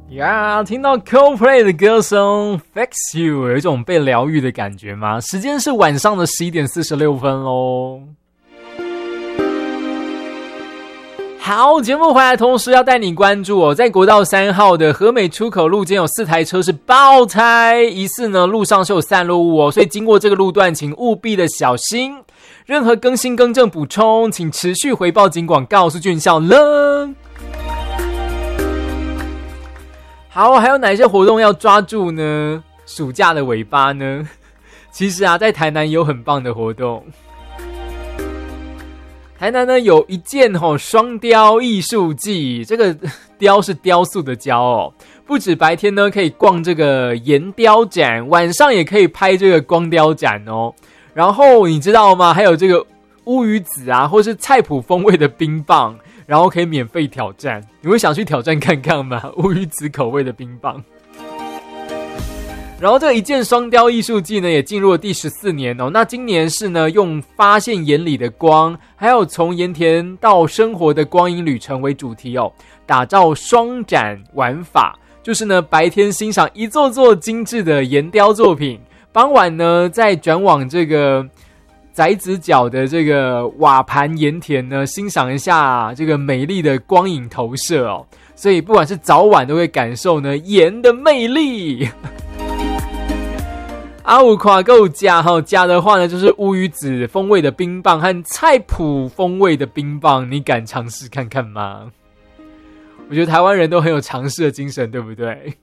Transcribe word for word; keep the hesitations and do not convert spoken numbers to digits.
呀、yeah, 听到 Coldplay 的歌声 Fix You 有一种被疗愈的感觉吗？时间是晚上的十一点四十六分咯。好，节目回来同时要带你关注哦，在国道三号的和美出口路间有四台车是爆胎，疑似呢路上是有散落物哦，所以经过这个路段请务必的小心。任何更新更正补充请持续回报警广告诉俊孝了。好，还有哪些活动要抓住呢？暑假的尾巴呢？其实啊，在台南有很棒的活动。台南呢有一件哦双雕艺术季，这个雕是雕塑的雕哦。不止白天呢可以逛这个岩雕展，晚上也可以拍这个光雕展哦。然后你知道吗？还有这个乌鱼子啊，或是菜谱风味的冰棒。然后可以免费挑战，你会想去挑战看看吗？乌鱼子口味的冰棒。然后这一件双雕艺术季呢，也进入了第十四年哦。那今年是呢，用发现眼里的光，还有从盐田到生活的光阴旅程为主题哦，打造双展玩法，就是呢，白天欣赏一座座精致的岩雕作品，傍晚呢再转往这个。宅子角的这个瓦盘盐田呢，欣赏一下这个美丽的光影投射哦，所以不管是早晚都会感受呢盐的魅力。阿五夸够加哈加的话呢，就是乌鱼子风味的冰棒和菜谱风味的冰棒，你敢尝试看看吗？我觉得台湾人都很有尝试的精神，对不对？